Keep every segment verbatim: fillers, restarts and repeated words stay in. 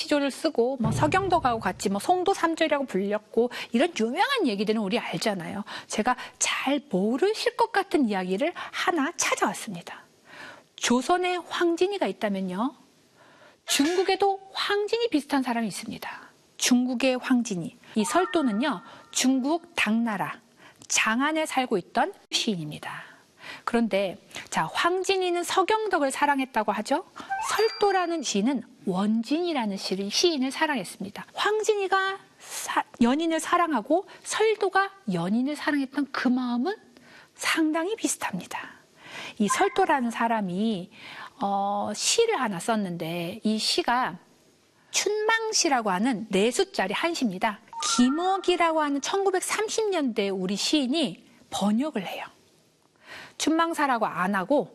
시조를 쓰고 뭐 서경덕하고 같이 뭐 송도삼절이라고 불렸고 이런 유명한 얘기들은 우리 알잖아요. 제가 잘 모르실 것 같은 이야기를 하나 찾아왔습니다. 조선에 황진이가 있다면요. 중국에도 황진이 비슷한 사람이 있습니다. 중국의 황진이. 이 설도는요. 중국 당나라 장안에 살고 있던 시인입니다. 그런데 자 황진이는 서경덕을 사랑했다고 하죠. 설도라는 시인은 원진이라는 시인을 사랑했습니다. 황진이가 사, 연인을 사랑하고 설도가 연인을 사랑했던 그 마음은 상당히 비슷합니다. 이 설도라는 사람이 어, 시를 하나 썼는데 이 시가 춘망시라고 하는 네 수짜리 한시입니다. 김억이라고 하는 천구백삼십 년대 우리 시인이 번역을 해요. 춘망사라고 안 하고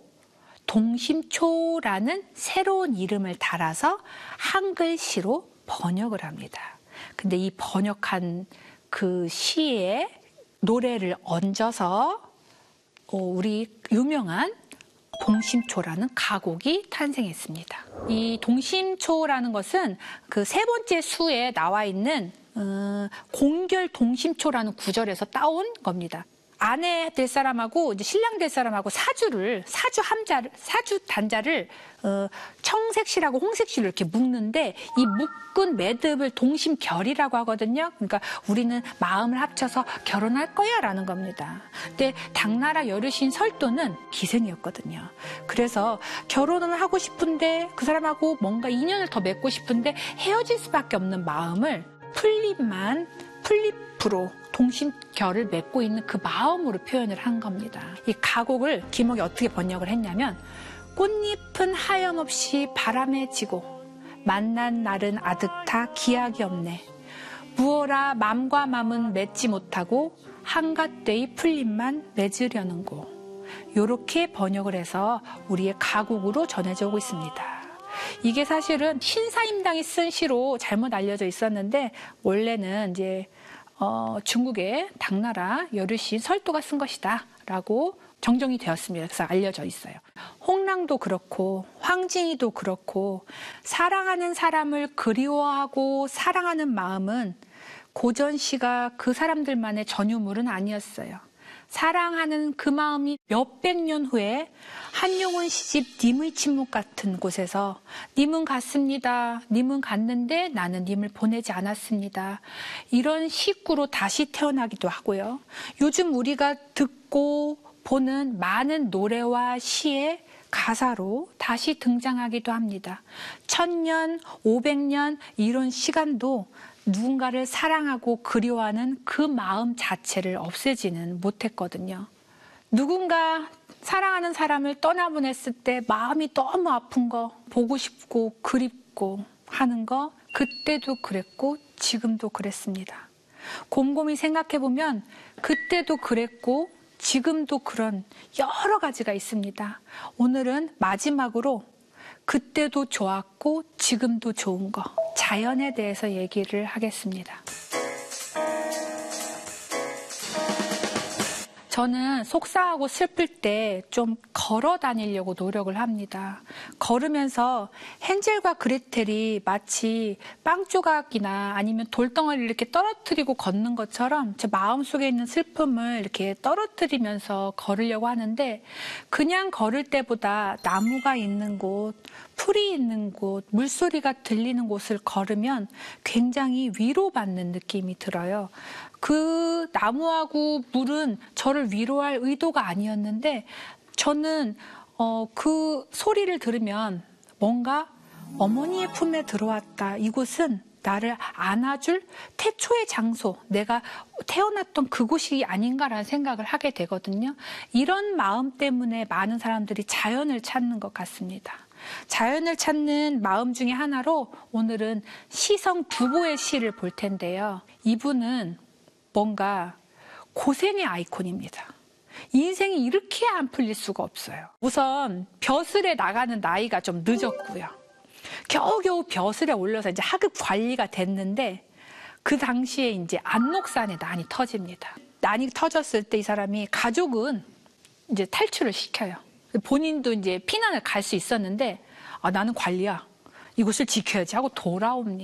동심초라는 새로운 이름을 달아서 한글시로 번역을 합니다. 근데 이 번역한 그 시에 노래를 얹어서 우리 유명한 동심초라는 가곡이 탄생했습니다. 이 동심초라는 것은 그 세 번째 수에 나와 있는 어, 공결 동심초라는 구절에서 따온 겁니다. 아내 될 사람하고 이제 신랑 될 사람하고 사주를 사주 함자를 사주 단자를 어, 청색시라고 홍색시로 이렇게 묶는데 이 묶은 매듭을 동심결이라고 하거든요. 그러니까 우리는 마음을 합쳐서 결혼할 거야라는 겁니다. 근데 당나라 여류신 설도는 기생이었거든요. 그래서 결혼을 하고 싶은데 그 사람하고 뭔가 인연을 더 맺고 싶은데 헤어질 수밖에 없는 마음을 풀립만 풀립으로 동심결을 맺고 있는 그 마음으로 표현을 한 겁니다. 이 가곡을 김억이 어떻게 번역을 했냐면 꽃잎은 하염없이 바람에 지고 만난 날은 아득타 기약이 없네. 무어라 맘과 맘은 맺지 못하고 한갓되이 풀잎만 맺으려는고. 요렇게 번역을 해서 우리의 가곡으로 전해져 오고 있습니다. 이게 사실은 신사임당이 쓴 시로 잘못 알려져 있었는데 원래는 이제 어, 중국의 당나라 여류시인 설도가 쓴 것이다 라고 정정이 되었습니다. 그래서 알려져 있어요. 홍랑도 그렇고 황진이도 그렇고 사랑하는 사람을 그리워하고 사랑하는 마음은 고전시가 그 사람들만의 전유물은 아니었어요. 사랑하는 그 마음이 몇백 년 후에 한용운 시집 님의 침묵 같은 곳에서 님은 갔습니다. 님은 갔는데 나는 님을 보내지 않았습니다. 이런 시구로 다시 태어나기도 하고요. 요즘 우리가 듣고 보는 많은 노래와 시의 가사로 다시 등장하기도 합니다. 천년, 오백년 이런 시간도 누군가를 사랑하고 그리워하는 그 마음 자체를 없애지는 못했거든요. 누군가 사랑하는 사람을 떠나보냈을 때 마음이 너무 아픈 거, 보고 싶고 그립고 하는 거 그때도 그랬고 지금도 그랬습니다. 곰곰이 생각해보면 그때도 그랬고 지금도 그런 여러 가지가 있습니다. 오늘은 마지막으로 그때도 좋았고 지금도 좋은 거, 자연에 대해서 얘기를 하겠습니다. 저는 속상하고 슬플 때 좀 걸어 다니려고 노력을 합니다. 걸으면서 헨젤과 그레텔이 마치 빵 조각이나 아니면 돌덩어리를 이렇게 떨어뜨리고 걷는 것처럼 제 마음속에 있는 슬픔을 이렇게 떨어뜨리면서 걸으려고 하는데 그냥 걸을 때보다 나무가 있는 곳, 풀이 있는 곳, 물소리가 들리는 곳을 걸으면 굉장히 위로받는 느낌이 들어요. 그 나무하고 물은 저를 위로할 의도가 아니었는데 저는 어, 그 소리를 들으면 뭔가 어머니의 품에 들어왔다. 이곳은 나를 안아줄 태초의 장소, 내가 태어났던 그곳이 아닌가라는 생각을 하게 되거든요. 이런 마음 때문에 많은 사람들이 자연을 찾는 것 같습니다. 자연을 찾는 마음 중에 하나로 오늘은 시성 두보의 시를 볼 텐데요. 이분은 뭔가 고생의 아이콘입니다. 인생이 이렇게 안 풀릴 수가 없어요. 우선 벼슬에 나가는 나이가 좀 늦었고요. 겨우겨우 벼슬에 올려서 이제 하급 관리가 됐는데 그 당시에 이제 안록산에 난이 터집니다. 난이 터졌을 때 이 사람이 가족은 이제 탈출을 시켜요. 본인도 이제 피난을 갈 수 있었는데 아, 나는 관리야. 이곳을 지켜야지 하고 돌아옵니다.